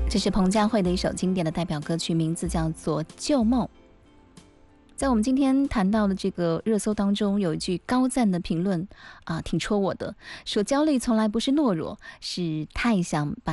这是彭佳慧的一首经典的代表歌曲，名字叫做《旧梦》。在我们今天谈到的这个热搜当中，有一句高赞的评论挺戳我的，说焦虑从来不是懦弱，是太想把